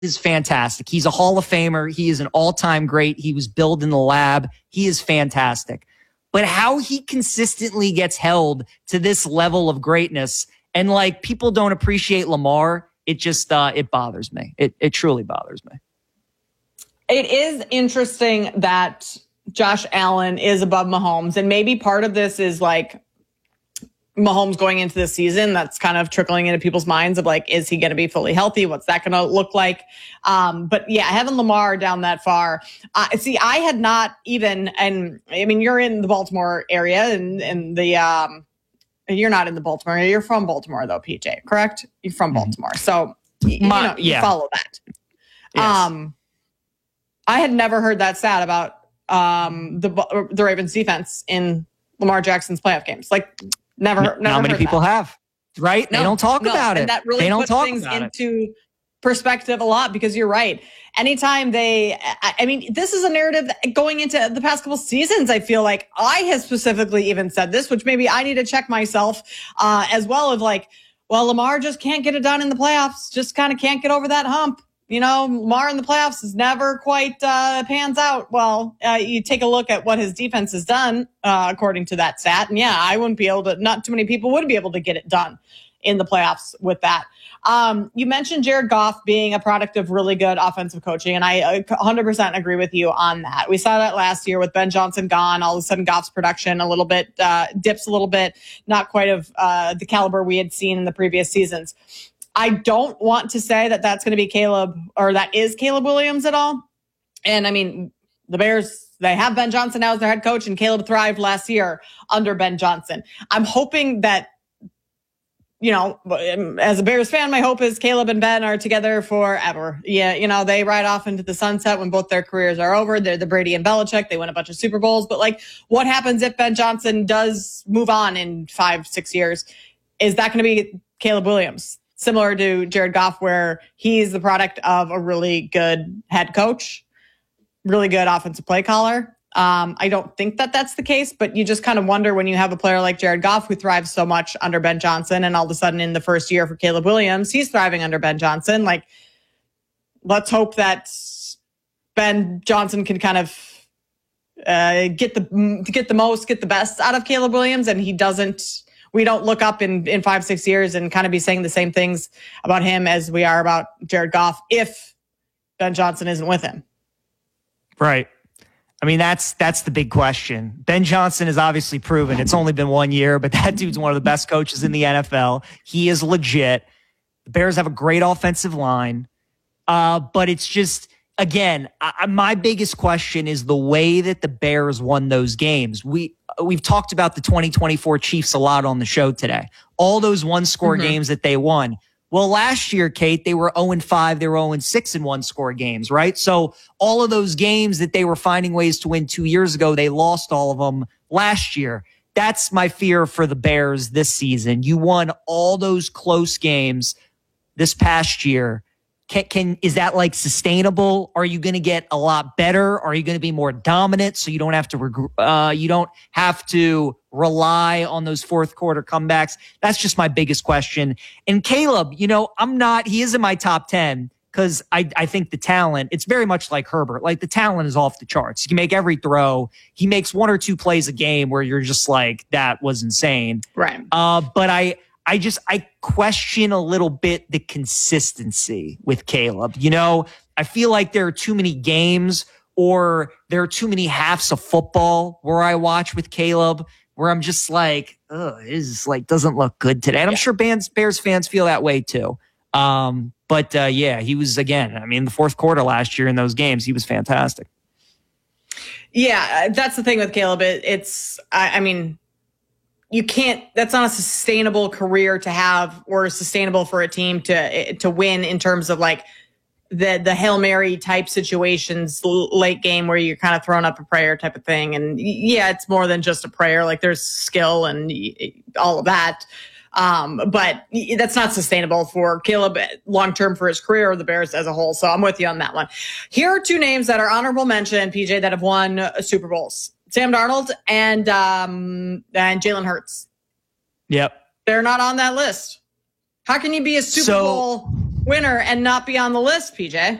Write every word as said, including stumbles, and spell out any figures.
is fantastic. He's a Hall of Famer. He is an all-time great. He was built in the lab. He is fantastic. But how he consistently gets held to this level of greatness, and like people don't appreciate Lamar, it just uh, it bothers me. It it truly bothers me. It is interesting that Josh Allen is above Mahomes, and maybe part of this is like Mahomes going into the season. That's kind of trickling into people's minds of like, is he going to be fully healthy? What's that going to look like? Um, but yeah, having Lamar down that far. Uh, see, I had not even, and I mean, you're in the Baltimore area and, and the, um, you're not in the Baltimore area. You're from Baltimore though, P J, correct? You're from Baltimore. So, you, My, you know, you yeah. follow that. Yes. Um, I had never heard that stat about, um, the, the Ravens defense in Lamar Jackson's playoff games. Like, Never, never. Not many people that. have, right? No, they don't talk no. about and it. That really they don't puts talk things about into it. perspective a lot because you're right. Anytime they, I, I mean, this is a narrative that going into the past couple seasons. I feel like I have specifically even said this, which maybe I need to check myself uh, as well. Of like, well, Lamar just can't get it done in the playoffs. Just kind of can't get over that hump. You know, Lamar in the playoffs is never quite uh, pans out. Well, uh, you take a look at what his defense has done, uh, according to that stat. And yeah, I wouldn't be able to, not too many people would be able to get it done in the playoffs with that. Um, you mentioned Jared Goff being a product of really good offensive coaching, and I one hundred percent agree with you on that. We saw that last year with Ben Johnson gone. All of a sudden, Goff's production a little bit uh, dips a little bit, not quite of uh, the caliber we had seen in the previous seasons. I don't want to say that that's going to be Caleb or that is Caleb Williams at all. And I mean, the Bears, they have Ben Johnson now as their head coach, and Caleb thrived last year under Ben Johnson. I'm hoping that, you know, as a Bears fan, my hope is Caleb and Ben are together forever. Yeah, you know, they ride off into the sunset when both their careers are over. They're the Brady and Belichick. They win a bunch of Super Bowls. But like, what happens if Ben Johnson does move on in five, six years? Is that going to be Caleb Williams? Similar to Jared Goff, where he's the product of a really good head coach, really good offensive play caller. Um, I don't think that that's the case, but you just kind of wonder when you have a player like Jared Goff who thrives so much under Ben Johnson, and all of a sudden in the first year for Caleb Williams, he's thriving under Ben Johnson. Like, let's hope that Ben Johnson can kind of uh, get the get the most, get the best out of Caleb Williams, and he doesn't. We don't look up in, in five, six years and kind of be saying the same things about him as we are about Jared Goff if Ben Johnson isn't with him. Right. I mean, that's that's the big question. Ben Johnson has obviously proven it's only been one year, but that dude's one of the best coaches in the N F L. He is legit. The Bears have a great offensive line. Uh, but it's just, again, I, my biggest question is the way that the Bears won those games. We, we've talked about the twenty twenty-four Chiefs a lot on the show today. All those one-score mm-hmm. games that they won. Well, last year, Kate, they were oh and five. They were oh and six in one-score games, right? So all of those games that they were finding ways to win two years ago, they lost all of them last year. That's my fear for the Bears this season. You won all those close games this past year. Can, can is that like sustainable? Are you going to get a lot better? Are you going to be more dominant so you don't have to reg- uh, you don't have to rely on those fourth quarter comebacks? That's just my biggest question. And Caleb, you know, I'm not. He is in my top ten because I I think the talent. It's very much like Herbert. Like the talent is off the charts. He can make every throw. He makes one or two plays a game where you're just like, that was insane. Right. Uh, but I. I just, I question a little bit the consistency with Caleb. You know, I feel like there are too many games or there are too many halves of football where I watch with Caleb where I'm just like, oh, it is like, doesn't look good today. And I'm yeah. sure Bears, Bears fans feel that way too. Um, but uh, yeah, he was, again, I mean, the fourth quarter last year in those games, he was fantastic. Yeah, that's the thing with Caleb. It, it's, I, I mean, you can't, that's not a sustainable career to have or sustainable for a team to to win in terms of like the the Hail Mary type situations, late game where you're kind of throwing up a prayer type of thing. And yeah, it's more than just a prayer. Like there's skill and all of that. Um, but that's not sustainable for Caleb long-term for his career or the Bears as a whole. So I'm with you on that one. Here are two names that are honorable mention, P J, that have won Super Bowls. Sam Darnold and um, and Jalen Hurts. Yep. They're not on that list. How can you be a Super so, Bowl winner and not be on the list, P J?